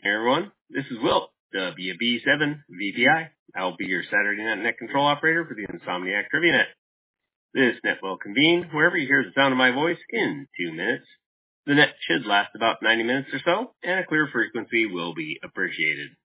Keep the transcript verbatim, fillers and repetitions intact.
everyone. This is Will, W B seven V P I. I'll be your Saturday night net control operator for the Insomniac Trivia Net. This net will convene wherever you hear the sound of my voice in two minutes. The net should last about ninety minutes or so, and a clear frequency will be appreciated.